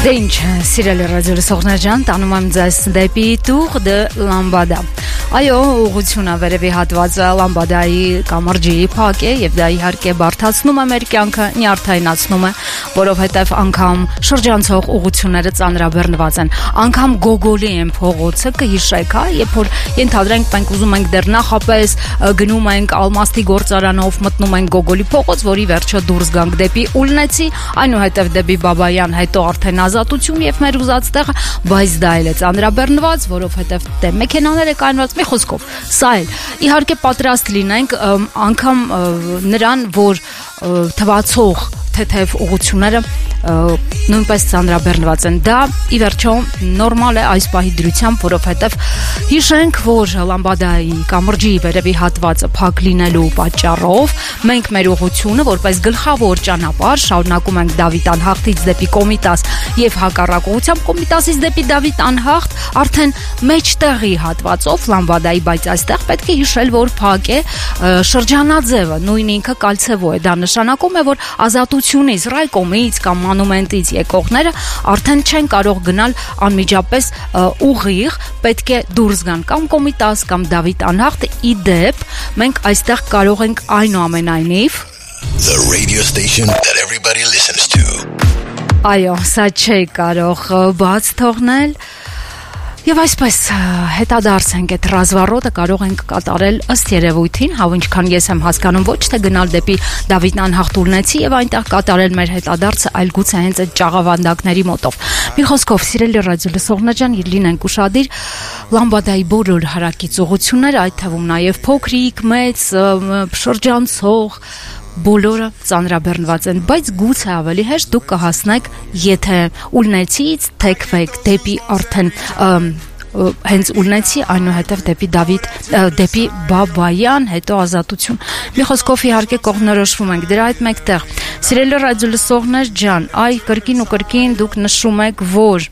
Դե ինչ, սիրելի ռադիոլսողներ ջան, տանում եմ ձեզ դեպի Tour de Lambada։ Այո, ուղղությունը վերևի հատվածը Լամբադայի կամրջի փակ է եւ դա իհարկե բարդացնում է մեր կյանքը, նյարդայնացնում է, որովհետեւ անգամ շրջանցող ուղղությունները ծանրաբեռնված են, անգամ գոգոլի են փողոցը, կհիշեք, հա, երբ որ ենթադրենք մենք ուզում ենք դեռ նախապես գնում ենք Ալմաստի գործարանով, մտնում ենք գոգոլի փողոց, որի վերջը դուրս գանք դեպի Ուլնեցի, այնուհետև դեպի Բաբայան, հետո արդեն Ազատություն եւ մեր ուզած տեղը, բայց դա էլ է ծանրաբեռնված, որովհետեւ դե մեքենաները կայնված, մի խոսքով, սա էլ իհարկե պատրաստ լինենք անգամ նրան, որ թվացող թեթև ուղղությունները նույնպես ծանրաբեռնված են։ Դա ի վերջո նորմալ է այս պահի դրությամբ, որովհետև հիշենք, որ Լամբադայի կամրջի վերևի հատվածը փակ լինելու պատճառով մենք մեր ուղղությունը որպես գլխավոր ճանապարհ շարունակում ենք Դավիթ Անհախտից դեպի Կոմիտաս եւ հակառակ ուղղությամբ Կոմիտասից դեպի Դավիթ Անհախտ արդեն մեջտեղի հատվածով Լամբադայի, բայց այստեղ պետք է հիշել, որ փակ է շրջանաձևը, նույն ինքը Կալցևո է, դա նշանակում է, որ Ազատությունից, Ռայկոմից կամ Մանումենտից եկողները արդեն չեն կարող գնալ անմիջապես ուղիղ, պետք է դուրս գան կամ Կոմիտաս կամ Դավիթ Անհախտ, ի դեպ մենք այստեղ կարող ենք այնուամենայնիվ The radio station that everybody listens to. Այո, սա չի կարող բաց թողնել Եվ այսպես հետադարձ ենք այդ ռազմառոտը կարող ենք կատարել ըստ երևույթին, հավ ինչքան ես եմ հասկանում, ոչ թե գնալ դեպի Դավիթ Անհախտ Ուլնեցի եւ այնտեղ կատարել մեր հետադարձը, այլ գուցե հենց այդ ճաղավանդակների մոտով։ Մի խոսքով, սիրելի ռադիոլսողներ ջան, լինենք ուշադիր, Լամբադայի բոլոր հարակից ուղությունները, այդ թվում նաեւ փոքրիկ, մեծ, շրջանցող բոլորը ծանրաբեռնված են, բայց գուցե ավելի հեշտ դուք կհասնեք, եթե Ուլնեցից թեքվեք դեպի արդեն հենց Ուլնեցի, այնուհետև դեպի Բաբայան, հետո Ազատություն։ Մի խոսքով իհարկե կողմնորոշվում ենք դրա հետ մեկտեղ։ Սիրելի ռադիոլսողներ ջան, այ կրկին ու կրկին դուք նշում եք, որ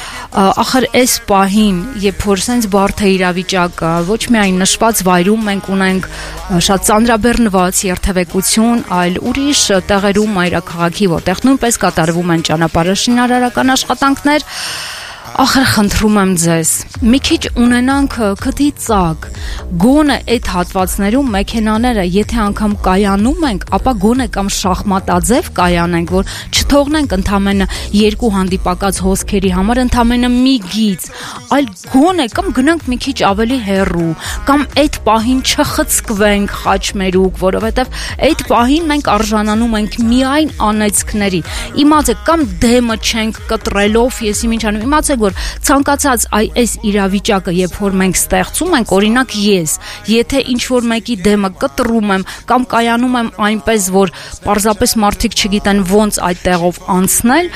ախր այս պահին, երբ որ սենց բարդ է իրավիճակը, ոչ միայն նշված վայրում մենք ունենք շատ ծանրաբեռնված երթևեկություն, այլ ուրիշ տեղերում մայրաքաղաքի, որտեղ նույնպես կատարվում են ճանապարհաշինարարական աշխատանքներ, ախր խնդրում եմ ձեզ, մի քիչ ունենանք քթի ծակ, գոնե այդ հատվածներում մեքենաները, եթե անգամ կայանում ենք, ապա գոնե կամ շախմատաձև կայանենք, որ չթողնենք ընդամենը երկու հանդիպակաց հոսքերի համար ընդամենը մի գիծ, այլ գոնե կամ գնանք մի քիչ ավելի հեռու, կամ այդ պահին չխցկվենք խաչմերուկ, որովհետև այդ պահին մենք արժանանում ենք միայն անեծքների, իմացեք, կամ դեմը չենք կտրելով, ես ինչ անում, իմացեք, որ ցանկացած այս իրավիճակը, երբ որ մենք ստեղծում ենք, օրինակ ես, եթե ինչ-որ մեկի դեմը կտրում եմ կամ կայանում եմ այնպես, որ պարզապես մարդիկ չգիտեն ոնց այդ տեղով անցնել,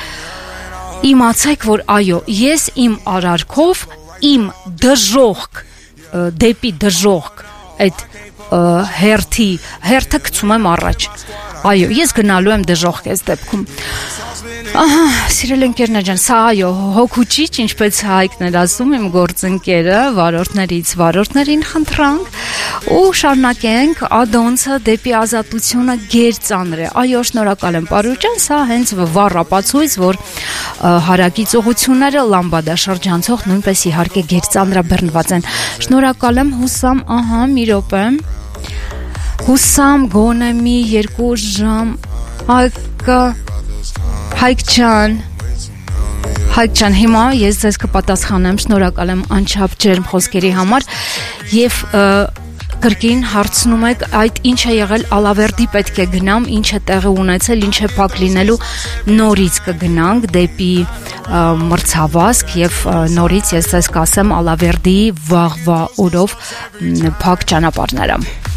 իմացեք, որ այո, ես իմ արարքով, իմ դժոխք, դեպի դժոխք, այդ հերթը գցում եմ առաջ, այո, ես գնալու եմ դժոխք այս դեպքում, ահա, սիրելի ընկերներ ջան, սա այո, հոգուճիչ, ինչպես Հայկն էր ասում, իմ գործընկերը, վարորդներից վարորդներին խնդրանք ու շարունակենք ադոնցը դեպի Ազատությունը գերծանր է, այո, շնորհակալ եմ Պարուր ջան, սա հենց վառ ապացույց, որ հարակից ուղությունները Լամբադա շրջանցող նույնպես իհարկե գերծանրաբեռնված են, շնորհակալ եմ, հուսամ, ահա, մի րոպե, հուսամ գոնե մի 2 ժամ, Հայկ ջան, հիմա ես ձեզ կպատասխանեմ, շնորհակալ եմ անչափ ջերմ խոսքերի համար եւ կրկին հարցնում եք այդ ինչ է եղել Ալավերդի պետք է գնամ, ինչ է տեղի ունեցել, ինչ է փակ լինելու, նորից կգնանք դեպի մրցավազք եւ նորից ես ձեզ կասեմ Ալավերդի վաղվա օրով փակ ճանապարհները